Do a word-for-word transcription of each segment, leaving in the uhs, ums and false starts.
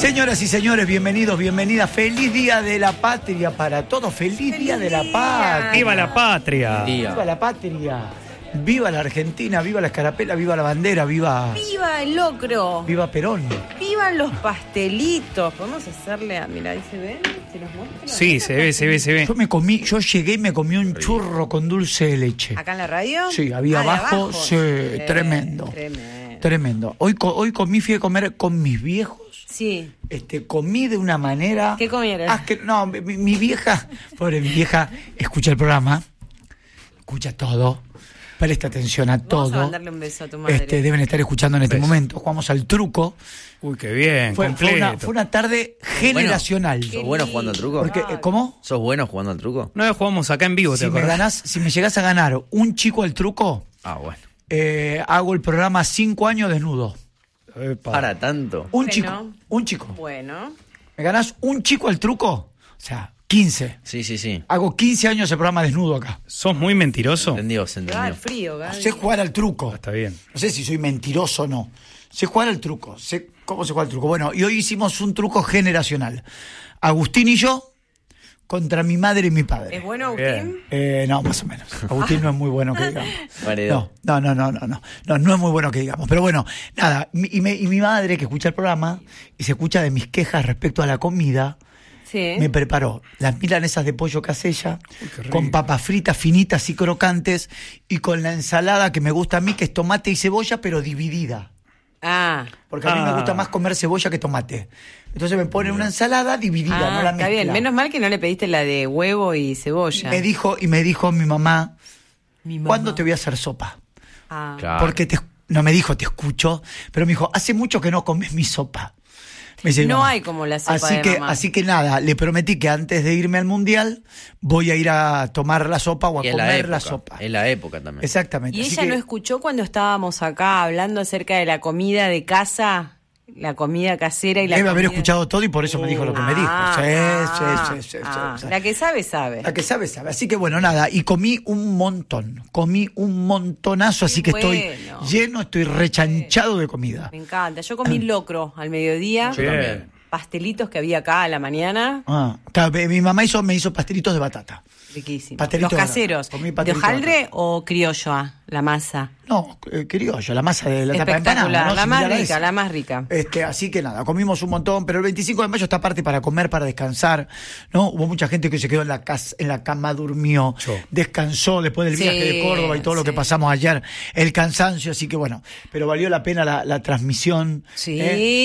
Señoras y señores, bienvenidos, bienvenidas. Feliz Día de la Patria para todos. Feliz, Feliz Día de la Patria. ¡Viva la patria! ¡Viva la patria! ¡Viva la Argentina! ¡Viva la escarapela! ¡Viva la bandera! ¡Viva... ¡Viva el locro! ¡Viva Perón! ¡Viva los pastelitos! ¿Podemos hacerle a... Mirá, ahí se ven? ¿Se los muestro? Sí, se ve, se ve, se ve. Yo me comí, yo llegué y me comí un churro con dulce de leche. ¿Acá en la radio? Sí, había ah, abajo, abajo. Sí, Eh, tremendo. Tremendo. Tremendo. Hoy, hoy comí, fui a comer con mis viejos. Sí. Este, comí de una manera... ¿Qué comieron? Ah, que, no, mi, mi vieja, pobre mi vieja, escucha el programa, escucha todo, presta atención a todo. Vamos a mandarle un beso a tu madre. Este, deben estar escuchando en este Beso. momento. Jugamos al truco. Uy, qué bien, Fue, fue, completo. una, fue una tarde generacional. Qué ¿Sos bueno jugando al truco? Porque, eh, ¿cómo? ¿Sos bueno jugando al truco? Una vez jugamos acá en vivo, ¿te Si me, acordás? ganás, si me llegás a ganar un chico al truco, Ah, bueno. eh, hago el programa cinco años desnudo. Epa. Para tanto. Un Bueno. chico, un chico. Bueno. ¿Me ganás un chico al truco? O sea, quince. Sí, sí, sí. Hago quince años de programa desnudo acá. ¿Sos muy mentiroso? Entendido, se Te va a dar entendió. frío, Gaby. Sé jugar al truco. Ah, está bien. No sé si soy mentiroso o no. Sé jugar al truco. Sé cómo se juega al truco. Bueno, y hoy hicimos un truco generacional. Agustín y yo contra mi madre y mi padre. ¿Es bueno, Bien. Agustín? Eh, no, más o menos. Agustín no es muy bueno que digamos. Maredo. No, no, no, no, no, no, no, no es muy bueno que digamos. Pero bueno, nada, mi- y, me- y mi madre que escucha el programa y se escucha de mis quejas respecto a la comida, Sí. me preparó las milanesas de pollo casella qué rico. con papas fritas finitas y crocantes y con la ensalada que me gusta a mí, que es tomate y cebolla, pero dividida. Ah. Porque a mí Ah. me gusta más comer cebolla que tomate. Entonces me pone una ensalada dividida, Ah, no la está mezcla. bien. Menos mal que no le pediste la de huevo y cebolla. Me dijo, y me dijo mi mamá, Mi mamá. ¿cuándo te voy a hacer sopa? Ah. Claro. Porque te, no me dijo, te escucho, pero me dijo, hace mucho que no comes mi sopa. Me dice, No "Mamá". hay como la sopa así de que, mamá. Así que nada, le prometí que antes de irme al mundial voy a ir a tomar la sopa o a Y es la comer época. la sopa. Es la época también. Exactamente. ¿Y así ella que- no escuchó cuando estábamos acá hablando acerca de la comida de casa? La comida casera y la Debe haber comida- escuchado todo y por eso me dijo lo que me dijo. Ah, Sí, ah, sí, sí, sí, sí, ah. sí. La que sabe, sabe. La que sabe, sabe. Así que bueno, nada, y comí un montón, comí un montonazo, así que Qué estoy bueno. lleno, estoy rechanchado de comida. Me encanta. Yo comí locro al mediodía. Yo también. Pastelitos que había acá a la mañana. Ah, claro, mi mamá hizo, me hizo pastelitos de batata. Riquísimos. Pastelito Los de caseros. comí ¿De pastelito de hojaldre o criollo? ah, La masa. No, eh, criollo, la masa de la tapa de empanada. Espectacular. ¿no? La más Similar a rica, esa. la más rica. Este, así que nada, comimos un montón, pero el veinticinco de mayo está aparte para comer, para descansar, ¿no? Hubo mucha gente que se quedó en la casa, en la cama, durmió, Yo. descansó después del Sí, viaje de Córdoba y todo lo sí. que pasamos ayer, el cansancio, así que bueno, pero valió la pena la, la transmisión. Sí,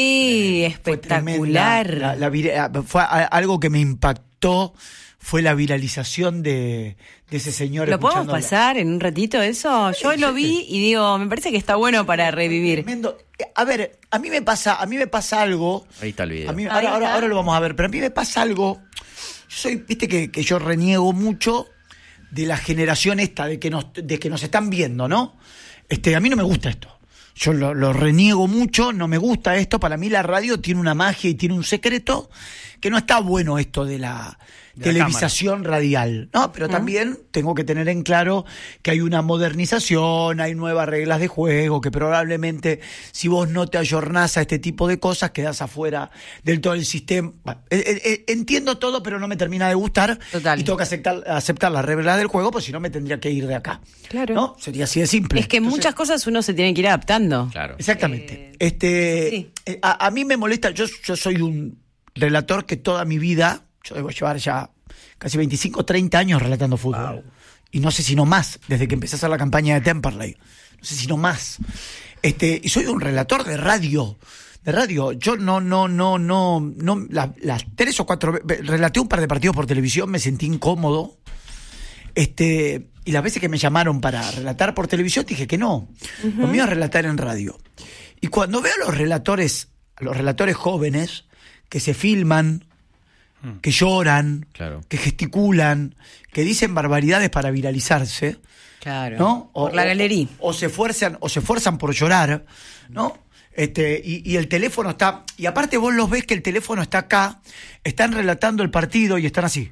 ¿eh? Fue espectacular. tremenda, la- la vira- fue a- algo que me impactó, fue la viralización de, de ese señor. ¿Lo podemos escuchando la- pasar en un ratito eso? Yo lo vi y digo, me parece que está bueno para revivir. Tremendo. A ver, a mí me pasa, a mí me pasa algo. Ahí está el video. A mí, Ahí ahora, ahora, está. ahora lo vamos a ver, pero a mí me pasa algo. Yo soy, viste que, que yo reniego mucho de la generación esta, de que nos, de que nos están viendo, ¿no? Este, a mí no me gusta esto. Yo lo, lo reniego mucho, no me gusta esto. Para mí la radio tiene una magia y tiene un secreto que no está bueno esto de la De la televisación radial, ¿no? Pero también tengo que tener en claro que hay una modernización, hay nuevas reglas de juego, que probablemente si vos no te ayornás a este tipo de cosas, quedás afuera del todo el sistema. Bueno, eh, eh, eh, entiendo todo, pero no me termina de gustar. Total. Y tengo que aceptar, aceptar las reglas del juego, pues si no me tendría que ir de acá. Claro. ¿No? Sería así de simple. Es que Entonces, muchas cosas uno se tiene que ir adaptando. Claro. Exactamente. Eh, este, sí. eh, a, a mí me molesta, yo, yo soy un relator que toda mi vida, yo debo llevar ya casi veinticinco, treinta años relatando fútbol. Y no sé si no más, desde que empecé a hacer la campaña de Temperley. No sé si no más. Este, y soy un relator de radio. De radio. Yo no, no, no, no, no, la- las tres o cuatro veces, relaté un par de partidos por televisión, me sentí incómodo. Este, y las veces que me llamaron para relatar por televisión dije que no. Lo mío es relatar en radio. Y cuando veo a los relatores, a los relatores jóvenes que se filman, que lloran, Claro. que gesticulan, que dicen barbaridades para viralizarse, Claro. ¿no? Por la galería. O, se esfuerzan, o se esfuerzan por llorar, ¿no? Este, y, y el teléfono está, y aparte vos los ves que el teléfono está acá, están relatando el partido y están así.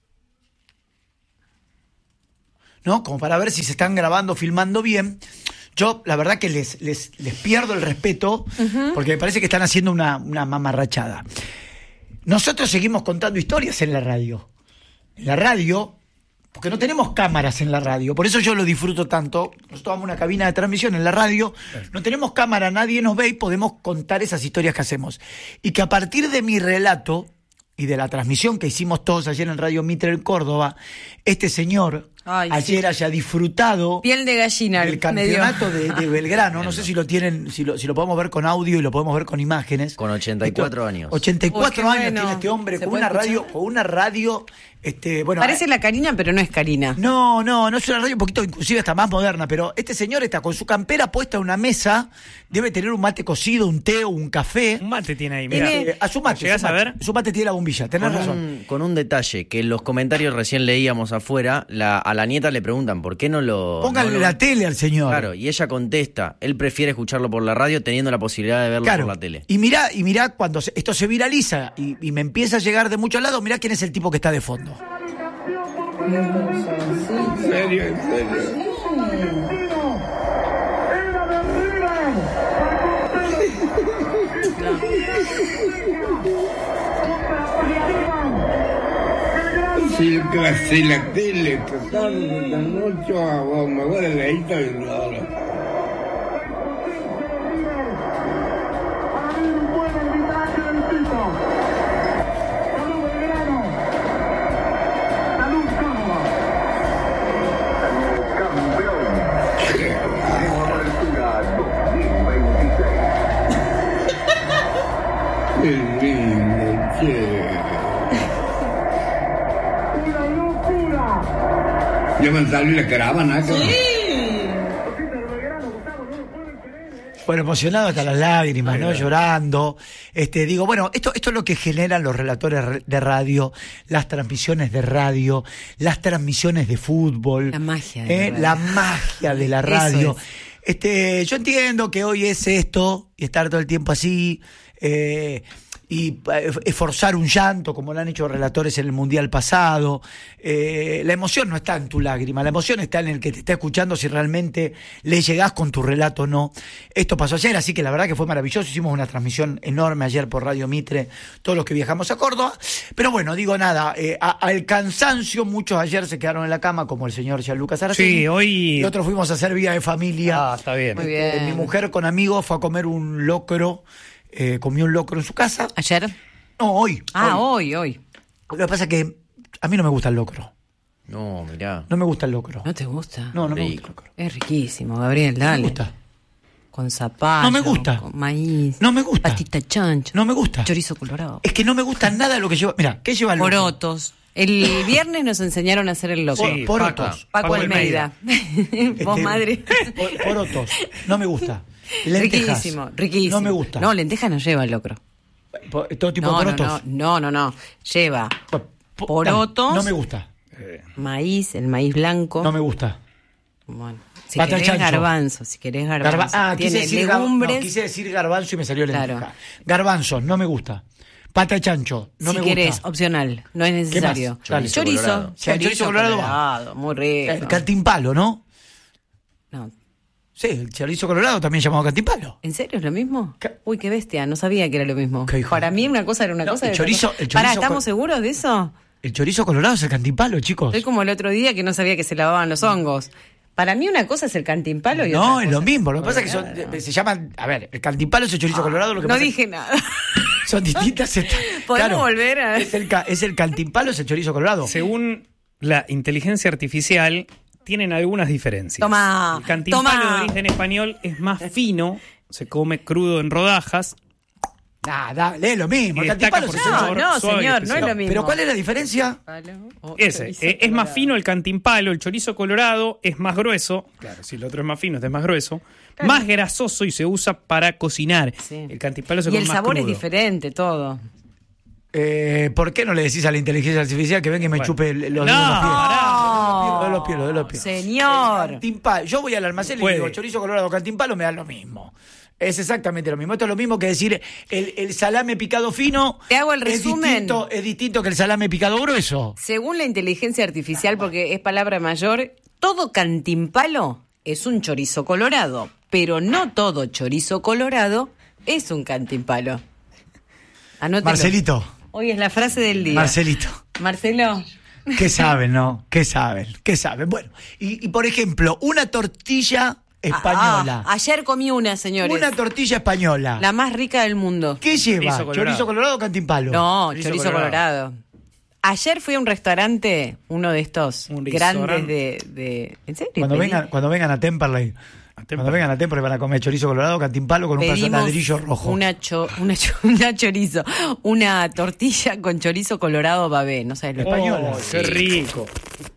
¿No? Como para ver si se están grabando, filmando bien. yo la verdad que les, les, les pierdo el respeto, uh-huh. porque me parece que están haciendo una, una mamarrachada. Nosotros seguimos contando historias en la radio. En la radio, porque no tenemos cámaras en la radio, por eso yo lo disfruto tanto. Nosotros tomamos una cabina de transmisión en la radio, no tenemos cámara, nadie nos ve y podemos contar esas historias que hacemos. Y que a partir de mi relato y de la transmisión que hicimos todos ayer en Radio Mitre en Córdoba, este señor Ay, ayer sí. haya disfrutado piel de gallina del campeonato de, de Belgrano. No sé si lo tienen, si lo, si lo podemos ver con audio y lo podemos ver con imágenes. Con ochenta y cuatro Esto, años. ochenta y cuatro Uy, años bueno. tiene este hombre con una escuchar? radio, con una radio, este, bueno. Parece la Karina, pero no es Karina. No, no, no es una radio un poquito, inclusive está más moderna, pero este señor está con su campera puesta en una mesa, debe tener un mate cocido, un té o un café. Un mate tiene ahí, mira. Eh, a su mate. ¿Llegás su a mate, ver? Su mate tiene la bombilla, tenés Con razón. un, con un detalle, que en los comentarios recién leíamos afuera, la, a la nieta le preguntan, ¿por qué no lo...? Póngale no lo... la tele al señor. Claro, y ella contesta, él prefiere escucharlo por la radio teniendo la posibilidad de verlo Claro. por la tele. Y mirá, y mirá cuando se, esto se viraliza y, y me empieza a llegar de muchos lados, mirá quién es el tipo que está de fondo. ¿En serio? ¿En serio? Sí, yo que hacer la tele, tratar de mucho a me voy a leer y ahora. Qué lindo, che. Ya me salió la caravana, ¿no? Bueno, emocionado hasta las lágrimas, ¿no? Llorando. Este, digo, bueno, esto, esto es lo que generan los relatores de radio, las transmisiones de radio, las transmisiones de fútbol. La magia de ¿eh? la radio. La magia de la radio. Eso es. Este, yo entiendo que hoy es esto, y estar todo el tiempo así, eh, y eh, esforzar un llanto, como lo han hecho relatores en el Mundial pasado. Eh, la emoción no está en tu lágrima, la emoción está en el que te está escuchando, si realmente le llegás con tu relato o no. Esto pasó ayer, así que la verdad que fue maravilloso. Hicimos una transmisión enorme ayer por Radio Mitre, todos los que viajamos a Córdoba. Pero bueno, digo nada, eh, a, al cansancio, muchos ayer se quedaron en la cama, como el señor Gianluca Saraceni. Sí, hoy... Y otros fuimos a hacer vía de familia. Ah, está bien. Muy Eh, bien. mi mujer con amigos fue a comer un locro, eh, comió un locro en su casa. ¿Ayer? No, hoy. Ah, hoy, hoy. Lo que pasa es que a mí no me gusta el locro. No, mirá. No me gusta el locro. ¿No te gusta? No, no me Rico. gusta el locro. Es riquísimo, Gabriel, No dale. me gusta. Con zapallo. No me gusta. Con maíz. No me gusta. Patita chancho. No me gusta. Chorizo colorado. Es que no me gusta nada de lo que lleva. Mira, ¿qué lleva el locro? Porotos. El viernes nos enseñaron a hacer el loco. Sí, porotos. Paco, Paco Almeida. Vos, Este, madre. por- Porotos. No me gusta. Lentejas. Riquísimo, riquísimo. No me gusta. No, lentejas no lleva el locro. Po- Todo tipo No, de no, porotos. no, no, no, no. Lleva Po- po- porotos. No me gusta. maíz, el maíz blanco. No me gusta. Bueno, si Pata querés chancho. garbanzo, si querés garbanzo. Garba- ah, quise Tiene decir, gar- legumbres. no, quise decir garbanzo y me salió lenteja. Claro. Garbanzos, no me gusta. Pata de chancho, no si me querés, gusta. opcional, no es necesario. más? Dale. Chorizo colorado. Sí, el chorizo colorado va. muy rico. El cantimpalo, ¿no? No. Sí, el chorizo colorado también llamado cantimpalo. ¿En serio es lo mismo? ¿Qué? Uy, qué bestia, no sabía que era lo mismo. ¿Qué hijo? Para mí una cosa era una No, cosa. el y otra chorizo- cosa. el Pará, chorizo ¿estamos con- seguros de eso? El chorizo colorado es el cantimpalo, chicos. Estoy como el otro día que no sabía que se lavaban los hongos. Para mí una cosa es el cantimpalo y No, otra es lo cosa mismo. Lo que pasa es que Claro. son, eh, se llaman. A ver, el cantimpalo es el chorizo colorado. Lo que No pasa es dije nada. que son distintas. esta- ¿Podemos claro, volver a- Es el, ca- es el cantimpalo, es el chorizo colorado. Según la inteligencia artificial, tienen algunas diferencias. Tomá, El cantimpalo tomá. de origen español es más fino, se come crudo en rodajas. Nada, es lo mismo. Y El destaca cantimpalo por es su el sabor No, no, suave y señor, no es especial. lo mismo. Pero ¿cuál es la diferencia? Oh, Ese, chorizo eh, es más colorado. fino el cantimpalo, el chorizo colorado es más grueso. Claro, si el otro es más fino, este es más grueso. Más grasoso y se usa para cocinar. Sí. El cantimpalo se Y come el más sabor es crudo. diferente, todo. Eh, ¿Por qué no le decís a la inteligencia artificial que venga y me Bueno. chupe los No, dedos de los pies? pará. Lo de los pies, lo de los pies. Señor. El cantimpalo. Yo voy al almacén y le Puede. digo chorizo colorado cantimpalo, me da lo mismo. Es exactamente lo mismo. Esto es lo mismo que decir el, el salame picado fino. Te hago el es resumen. distinto, es distinto que el salame picado grueso. Según la inteligencia artificial, porque es palabra mayor, todo cantimpalo es un chorizo colorado, pero no todo chorizo colorado es un cantimpalo. Anótelo. Marcelito. Hoy es la frase del día. Marcelito. Marcelo. ¿Qué saben, no? ¿Qué saben? ¿Qué saben? Bueno, y, y por ejemplo, una tortilla española. Ah, ayer comí una, señores. Una tortilla española. La más rica del mundo. ¿Qué lleva? Chorizo colorado. ¿Chorizo colorado o cantimpalo? No, Chorizo chorizo, colorado. colorado. Ayer fui a un restaurante, uno de estos Un grandes restaurante. de, de... ¿En serio? Cuando Pedí- vengan, cuando vengan a Temperley, Temperley. cuando vengan a Temperley van a comer chorizo colorado, cantimpalo con un pedazo de pedimos ladrillo rojo. Una, cho- una, cho- una chorizo, una tortilla con chorizo colorado babé, no sabes lo que Española. Oh, qué rico.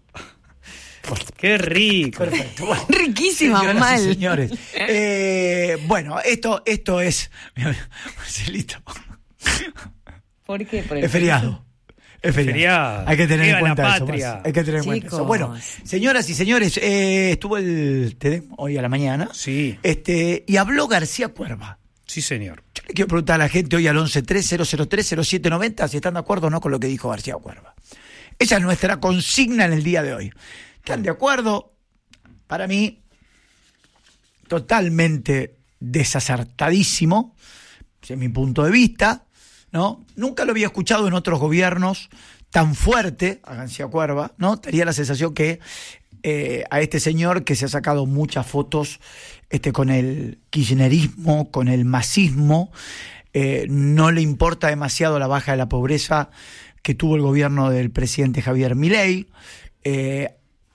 Qué rico. Perfecto. Bueno, riquísima, señoras mal. y señores. Eh, bueno, esto, esto es. Marcelito. ¿Por qué? Por el Es feriado. Es feriado. Feriado. Hay que tener Viva en cuenta la eso. patria. Marce. Hay que tener en cuenta eso. Chicos. Bueno, señoras y señores, eh, estuvo el T D hoy a la mañana. Sí. Este, y habló García Cuerva. Sí, señor. Yo le quiero preguntar a la gente hoy al once tres cero cero tres cero siete noventa si están de acuerdo o no con lo que dijo García Cuerva. Esa es nuestra consigna en el día de hoy. ¿Están de acuerdo? Para mí, totalmente desacertadísimo, desde mi punto de vista, ¿no? Nunca lo había escuchado en otros gobiernos tan fuerte a García Cuerva, ¿no? Tenía la sensación que eh, a este señor que se ha sacado muchas fotos este, con el kirchnerismo, con el masismo, eh, no le importa demasiado la baja de la pobreza que tuvo el gobierno del presidente Javier Milei. Eh,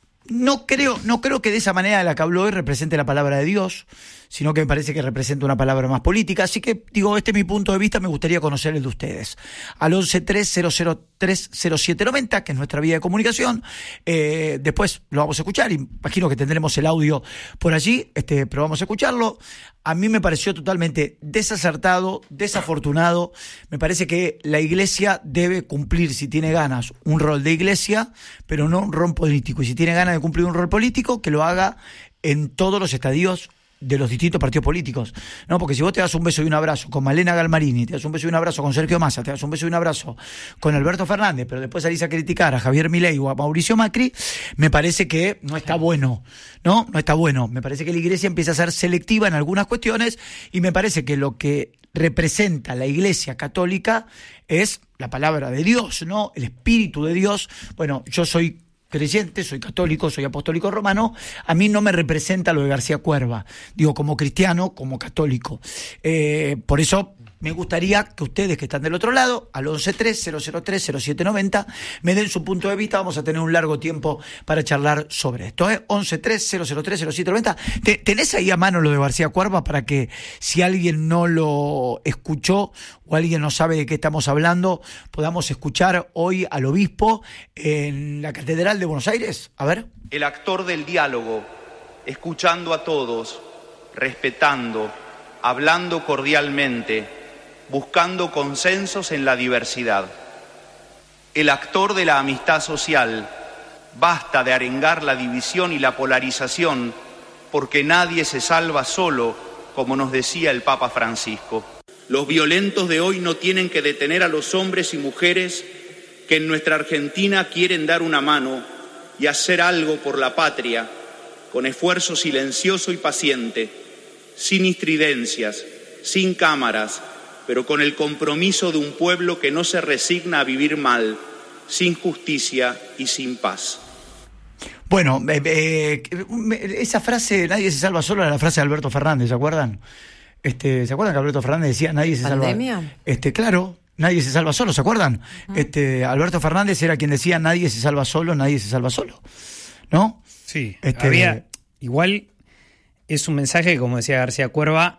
No creo, no creo que de esa manera de la que habló hoy represente la palabra de Dios, sino que me parece que representa una palabra más política. Así que, digo, este es mi punto de vista, me gustaría conocer el de ustedes. Al once tres cero cero tres cero siete noventa, que es nuestra vía de comunicación. Eh, después lo vamos a escuchar, imagino que tendremos el audio por allí, este, pero vamos a escucharlo. A mí me pareció totalmente desacertado, desafortunado. Me parece que la iglesia debe cumplir, si tiene ganas, un rol de iglesia, pero no un rol político. Y si tiene ganas de cumplir un rol político, que lo haga en todos los estadios de los distintos partidos políticos, ¿no? Porque si vos te das un beso y un abrazo con Malena Galmarini, te das un beso y un abrazo con Sergio Massa, te das un beso y un abrazo con Alberto Fernández, pero después salís a criticar a Javier Milei o a Mauricio Macri, me parece que no está bueno, ¿no? No está bueno. Me parece que la iglesia empieza a ser selectiva en algunas cuestiones y me parece que lo que representa la iglesia católica es la palabra de Dios, ¿no? El espíritu de Dios. Bueno, yo soy creyente, soy católico, soy apostólico romano, a mí no me representa lo de García Cuerva, digo, como cristiano, como católico. Eh, por eso me gustaría que ustedes que están del otro lado, al once tres cero cero tres cero siete noventa, me den su punto de vista. Vamos a tener un largo tiempo para charlar sobre esto, ¿eh? once tres cero cero tres cero siete noventa. ¿Tenés ahí a mano lo de García Cuerva para que si alguien no lo escuchó o alguien no sabe de qué estamos hablando, podamos escuchar hoy al obispo en la Catedral de Buenos Aires? A ver. El actor del diálogo, escuchando a todos, respetando, hablando cordialmente, buscando consensos en la diversidad. El actor de la amistad social, basta de arengar la división y la polarización, porque nadie se salva solo, como nos decía el Papa Francisco. Los violentos de hoy no tienen que detener a los hombres y mujeres que en nuestra Argentina quieren dar una mano y hacer algo por la patria, con esfuerzo silencioso y paciente, sin estridencias, sin cámaras, pero con el compromiso de un pueblo que no se resigna a vivir mal, sin justicia y sin paz. Bueno, eh, eh, esa frase, nadie se salva solo, era la frase de Alberto Fernández, ¿se acuerdan? Este, ¿se acuerdan que Alberto Fernández decía nadie se ¿Pandemia? salva? Este, claro, nadie se salva solo, ¿se acuerdan? Uh-huh. Este, Alberto Fernández era quien decía nadie se salva solo, nadie se salva solo, ¿no? Sí, este, había, igual es un mensaje que, como decía García Cuerva,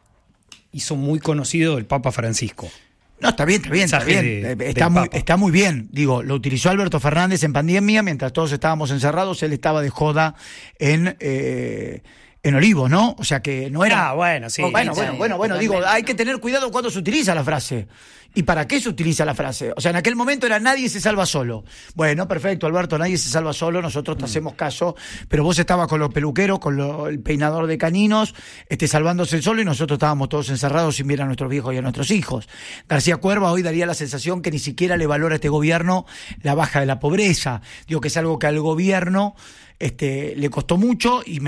hizo muy conocido el Papa Francisco. No, está bien, está bien, está bien. De, está, muy, está muy bien. Digo, lo utilizó Alberto Fernández en pandemia, mientras todos estábamos encerrados, él estaba de joda en, eh, en Olivos, ¿no? O sea que no era... Ah, bueno, sí. Bueno, sí, bueno, bueno, bueno, digo, hay que tener cuidado cuando se utiliza la frase. ¿Y para qué se utiliza la frase? O sea, en aquel momento era nadie se salva solo. Bueno, perfecto, Alberto, nadie se salva solo, nosotros te mm. hacemos caso, pero vos estabas con los peluqueros, con lo, el peinador de caninos, este, salvándose el solo, y nosotros estábamos todos encerrados sin ver a nuestros viejos y a nuestros hijos. García Cuerva hoy daría la sensación que ni siquiera le valora a este gobierno la baja de la pobreza. Digo que es algo que al gobierno este, le costó mucho y me